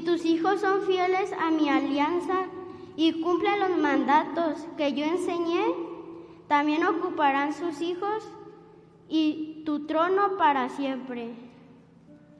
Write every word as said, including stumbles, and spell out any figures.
tus hijos son fieles a mi alianza y cumplen los mandatos que yo enseñé, también ocuparán sus hijos y tu trono para siempre.